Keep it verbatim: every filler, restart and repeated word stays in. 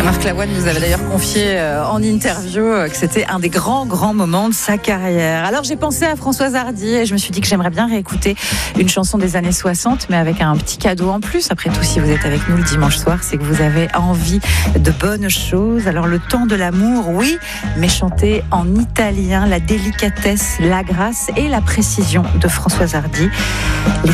Marc Lavoine nous avait d'ailleurs confié euh, en interview euh, que c'était un des grands, grands moments de sa carrière. Alors j'ai pensé à Françoise Hardy et je me suis dit que j'aimerais bien réécouter une chanson des années soixante, mais avec un petit cadeau en plus. Après tout, si vous êtes avec nous le dimanche soir, c'est que vous avez envie de bonnes choses. Alors le temps de l'amour, oui, mais chanté en italien, la délicatesse, la grâce et la précision de Françoise Hardy. Les